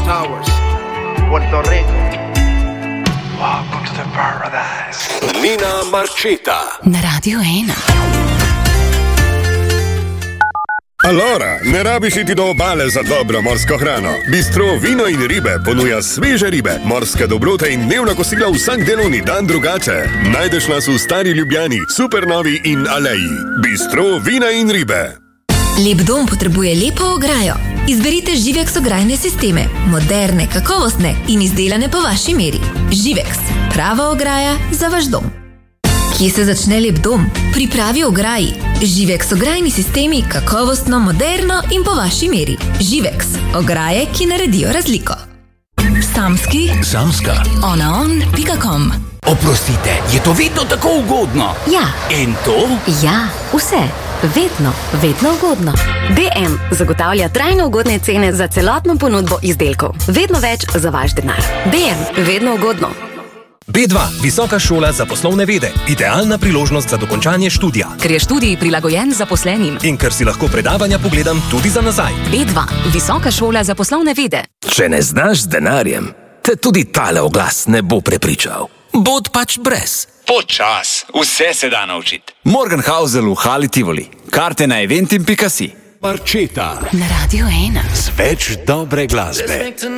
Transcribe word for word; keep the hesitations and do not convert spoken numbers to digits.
Towers, Puerto Rico. Welcome to the paradise. Nina Marceta na Radio ena. Allora, ne rabiš iti do obale za dobro morsko hrano. Bistro Vino in ribe ponuja sveže ribe, morske dobrote in dnevna kosila vsak delovni dan drugače. Najdeš nas v Stari Ljubljani, Supernovi in Aleji. Bistro Vina in ribe. Lep dom potrebuje lepo ograjo. Izberite Živex ograjne sisteme, moderne, kakovostne in izdelane po vaši meri. Živex, prava ograja za vaš dom. Kje se začne lep dom? Pri pravi ograji. Živex ograjni sistemi, kakovostno, moderno in po vaši meri. Živex, ograje, ki naredijo razliko. Samski, Samska onaon pika com. Oprostite, je to vedno tako ugodno? Ja. In to? Ja, vse. Vedno, vedno ugodno. B M zagotavlja trajno ugodne cene za celotno ponudbo izdelkov. Vedno več za vaš denar. B M, vedno ugodno. B dva, visoka šola za poslovne vede. Idealna priložnost za dokončanje študija. Ker je študij prilagojen zaposlenim. In ker si lahko predavanja pogledam tudi za nazaj. B dva, visoka šola za poslovne vede. Če ne znaš z denarjem, te tudi tale oglas ne bo prepričal. Bod pač brez. Počas, vse se da naučiti. Morgenhausel v Hali Tivoli. Karte na eventim pika si. Marceta Na Radio ena. z več dobre glasbe.